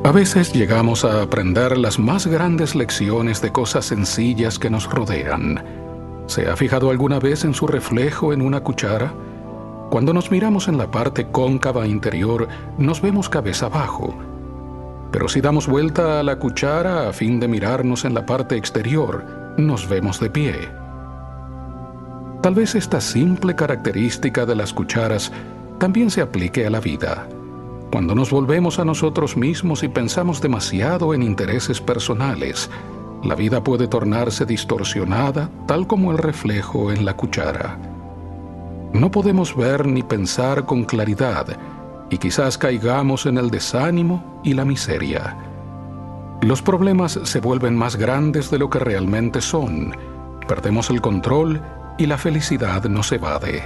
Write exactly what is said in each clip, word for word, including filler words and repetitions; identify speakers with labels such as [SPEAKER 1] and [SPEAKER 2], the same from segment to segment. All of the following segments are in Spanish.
[SPEAKER 1] A veces llegamos a aprender las más grandes lecciones de cosas sencillas que nos rodean. ¿Se ha fijado alguna vez en su reflejo en una cuchara? Cuando nos miramos en la parte cóncava interior, nos vemos cabeza abajo. Pero si damos vuelta a la cuchara a fin de mirarnos en la parte exterior, nos vemos de pie. Tal vez esta simple característica de las cucharas también se aplique a la vida. Cuando nos volvemos a nosotros mismos y pensamos demasiado en intereses personales, la vida puede tornarse distorsionada, tal como el reflejo en la cuchara. No podemos ver ni pensar con claridad, y quizás caigamos en el desánimo y la miseria. Los problemas se vuelven más grandes de lo que realmente son, perdemos el control y la felicidad nos evade.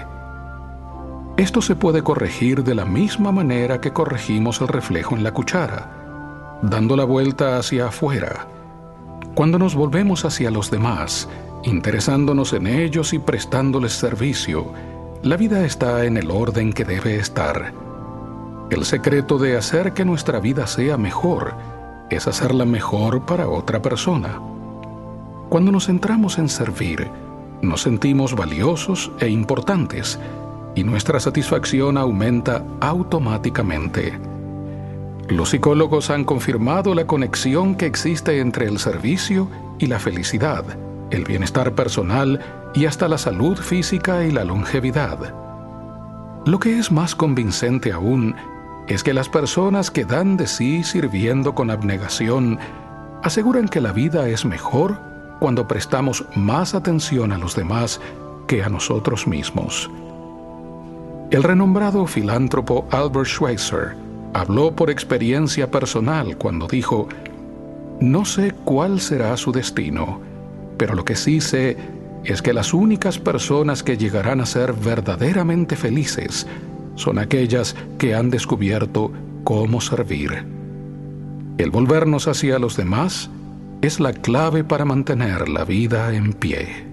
[SPEAKER 1] Esto se puede corregir de la misma manera que corregimos el reflejo en la cuchara, dando la vuelta hacia afuera. Cuando nos volvemos hacia los demás, interesándonos en ellos y prestándoles servicio, la vida está en el orden que debe estar. El secreto de hacer que nuestra vida sea mejor es hacerla mejor para otra persona. Cuando nos centramos en servir, nos sentimos valiosos e importantes, y nuestra satisfacción aumenta automáticamente. Los psicólogos han confirmado la conexión que existe entre el servicio y la felicidad, el bienestar personal y hasta la salud física y la longevidad. Lo que es más convincente aún es que las personas que dan de sí sirviendo con abnegación aseguran que la vida es mejor cuando prestamos más atención a los demás que a nosotros mismos. El renombrado filántropo Albert Schweitzer habló por experiencia personal cuando dijo: «No sé cuál será su destino, pero lo que sí sé es que las únicas personas que llegarán a ser verdaderamente felices son aquellas que han descubierto cómo servir». El volvernos hacia los demás es la clave para mantener la vida en pie.